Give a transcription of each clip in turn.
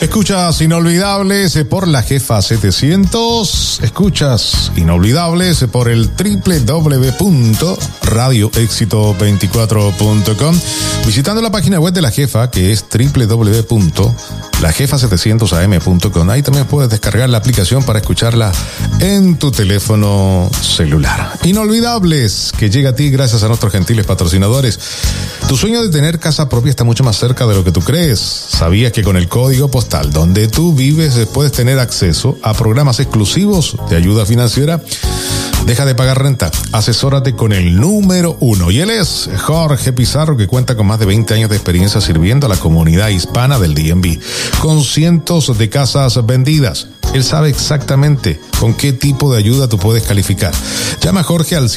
Escuchas Inolvidables por la Jefa 700. Escuchas Inolvidables por el www.radioexito24.com. Visitando la página web de la Jefa, que es www.lajefa700am.com. Ahí también puedes descargar la aplicación para escucharla en tu teléfono celular. Inolvidables, que llega a ti gracias a nuestros gentiles patrocinadores. Tu sueño de tener casa propia está mucho más cerca de lo que tú crees. ¿Sabías que con el código postal donde tú vives puedes tener acceso a programas exclusivos de ayuda financiera? Deja de pagar renta, asesórate con el número 1. Y él es Jorge Pizarro, que cuenta con más de 20 años de experiencia sirviendo a la comunidad hispana del DMV, con cientos de casas vendidas. Él sabe exactamente con qué tipo de ayuda tú puedes calificar. Llama a Jorge al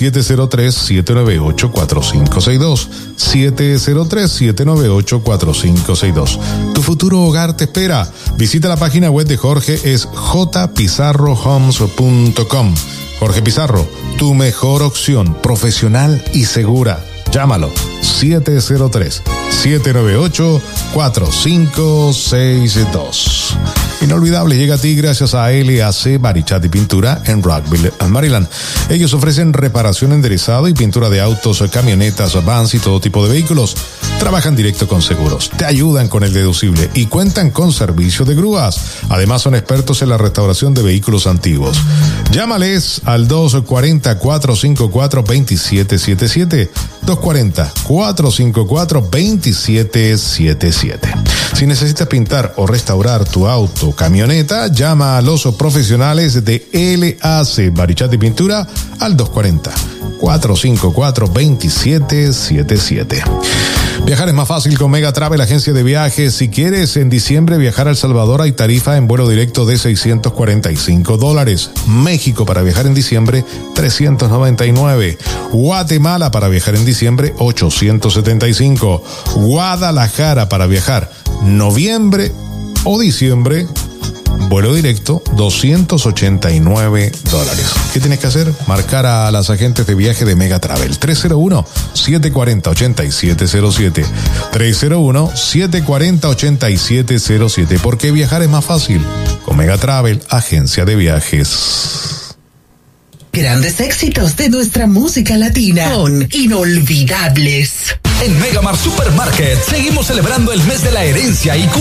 703-798-4562. 703-798-4562. Tu futuro hogar te espera. Visita la página web de Jorge, es jpizarrohomes.com. Jorge Pizarro, tu mejor opción, profesional y segura. Llámalo, 703-798-4562. Inolvidable llega a ti gracias a LAC Barichatti Pintura en Rockville, Maryland. Ellos ofrecen reparación, enderezado y pintura de autos, camionetas, vans y todo tipo de vehículos. Trabajan directo con seguros, te ayudan con el deducible y cuentan con servicio de grúas. Además son expertos en la restauración de vehículos antiguos. Llámales al 240-454-2777. 240-454-2777. Si necesitas pintar o restaurar tu auto, camioneta, llama a los profesionales de LAC Barichatti Pintura al 240-454-2777. Viajar es más fácil con Mega Travel, agencia de viajes. Si quieres en diciembre viajar a El Salvador, hay tarifa en vuelo directo de $645. México para viajar en diciembre, $399. Guatemala para viajar en diciembre, $875. Guadalajara para viajar noviembre o diciembre, vuelo directo, $289. ¿Qué tienes que hacer? Marcar a las agentes de viaje de Mega Travel. 301-740-8707. 301-740-8707. Porque viajar es más fácil con Mega Travel, agencia de viajes. Grandes éxitos de nuestra música latina son Inolvidables. En Megamart Supermarket seguimos celebrando el mes de la herencia y